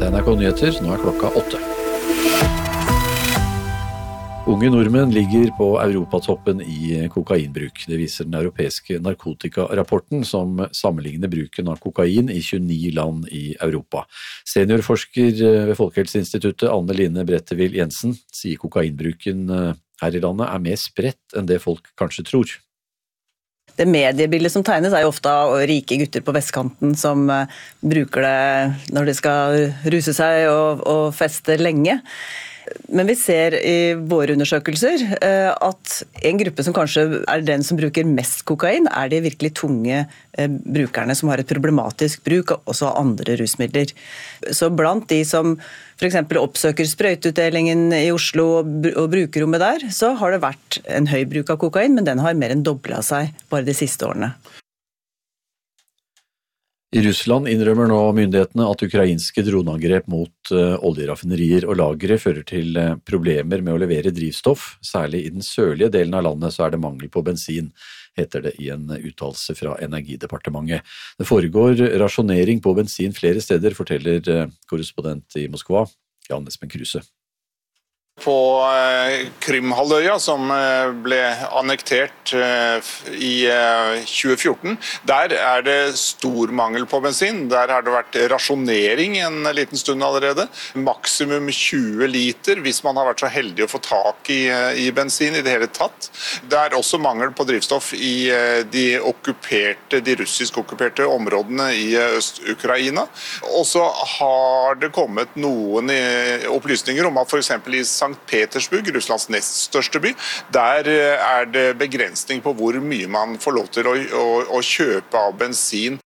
Dette NRK Nyheter, nå klokka 8. Unge nordmenn ligger på europatoppen i kokainbruk. Det viser den europeiske narkotikarapporten som sammenligner bruken av kokain i 29 land i Europa. Seniorforsker ved Folkehelseinstituttet Anne Line Brettevill Jensen sier kokainbruken her i landet mer spredt enn det folk kanskje tror. Det mediebildet som tegnes jo ofte av rike gutter på vestkanten som bruker det når de skal ruse seg og feste lenge. Men vi ser i våre undersøkelser at en gruppe som kanskje den som bruker mest kokain, de virkelig tunge brukerne som har et problematisk bruk også av andre rusmidler. Så blant de som for eksempel oppsøker sprøyteutdelingen i Oslo og brukerrommet der, så har det vært en høy bruk av kokain, men den har mer enn doblet seg bare de siste årene. I Russland innrømmer nå myndighetene at ukrainske droneangrep mot oljeraffinerier og lagre fører til problemer med å levere drivstoff. Særlig i den sørlige delen av landet så det mangel på bensin, heter det i en uttalelse fra Energidepartementet. Det foregår rasjonering på bensin flere steder, forteller korrespondent i Moskva, Jan Espen Kruse. På Krymhalvøya, som ble annektert i 2014, der det stor mangel på bensin. Der har det vært rasjonering en liten stund allerede. Maksimum 20 liter, hvis man har vært så heldig å få tak i bensin i det hele tatt. Det også mangel på drivstoff i de russisk okkuperte områdene i Øst-Ukraina. Og så har det kommet noen opplysninger om at for eksempel i St. Petersburg, Russlands nest største by, der det begrensning på hvor mye man får lov til å kjøpe av bensin.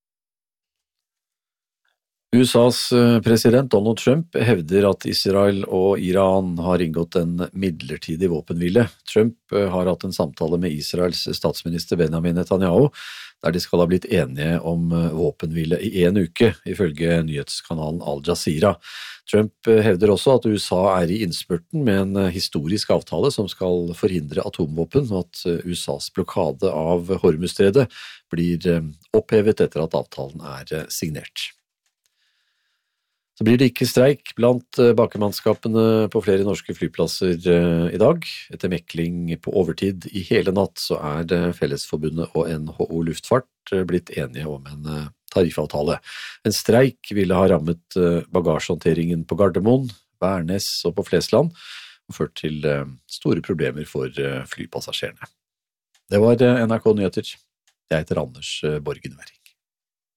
USAs president Donald Trump hevder at Israel og Iran har inngått en midlertidig våpenhvile. Trump har hatt en samtale med Israels statsminister Benjamin Netanyahu, der de skal ha blitt enige om våpenhvile i en uke, ifølge nyhetskanalen Al Jazeera. Trump hevder også at USA i innspurten med en historisk avtale som skal forhindre atomvåpen, og at USAs blokade av Hormuzstredet blir opphevet etter at avtalen signert. Så blir det ikke streik blant bakemannskapene på flere norske flyplasser i dag. Etter mekling på overtid i hele natt så det Fellesforbundet og NHO Luftfart blitt enige om en tariffavtale. En streik ville ha rammet bagasjehåndteringen på Gardermoen, Værnes og på Flesland, og ført til store problemer for flypassasjerene. Det var NRK Nyheter. Jeg heter Anders Borgenberg.